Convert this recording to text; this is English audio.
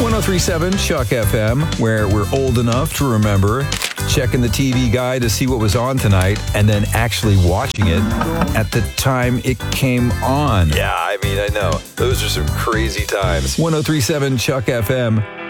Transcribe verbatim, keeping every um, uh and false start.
ten thirty-seven Chuck F M, where we're old enough to remember checking the T V guide to see what was on tonight and then actually watching it at the time it came on. Yeah, I mean, I know. Those are some crazy times. ten thirty-seven Chuck F M.